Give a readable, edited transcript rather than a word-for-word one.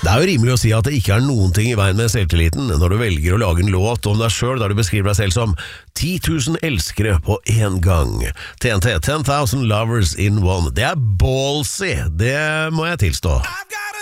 Det er jo rimelig å si at det ikke er noen ting i veien med selvtilliten når du velger å lage en låt om deg selv der du beskriver deg selv som 10 000 elskere på en gang. TNT, 10,000 lovers in one. Det er ballsy, det må jeg tilstå.